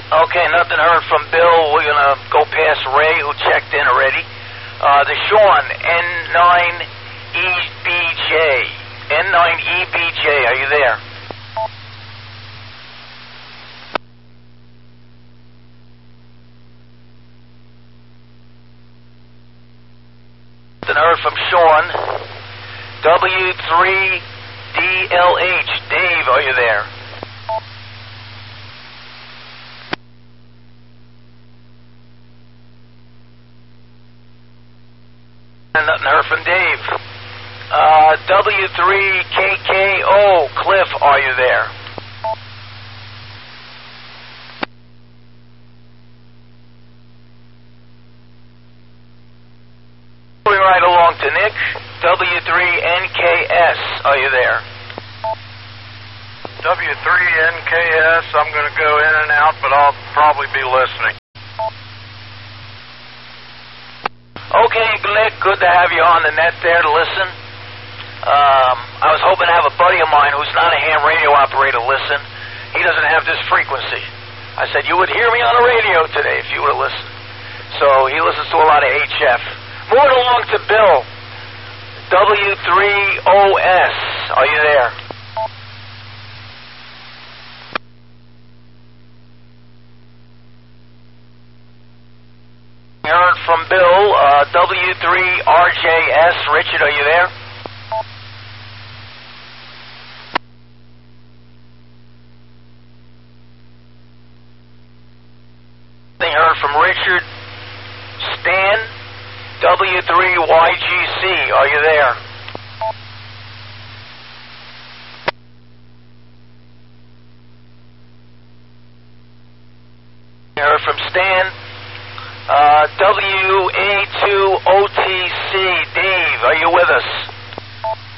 Okay, nothing heard from Bill. We're going to go past Ray, who checked in already. The Sean, N9EBJ. N9EBJ, are you there? Nothing heard from Sean. W3DLH. Dave, are you there? Nothing heard from Dave. W3KKO. Cliff, are you there? Moving right along to Nick. W3NKS, are you there? W3NKS, I'm going to go in and out, but I'll probably be listening. Okay, Nick, good to have you on the net there to listen. I was hoping to have a buddy of mine who's not a ham radio operator listen. He doesn't have this frequency. I said, you would hear me on the radio today if you would have listened. So he listens to a lot of HF. Moving along to Bill. W3OS. Are you there? Heard from Bill. W3RJS. Richard, are you there? Heard from Richard. Stan. W3YGC. Are you there? Heard from Stan. WA2OTC.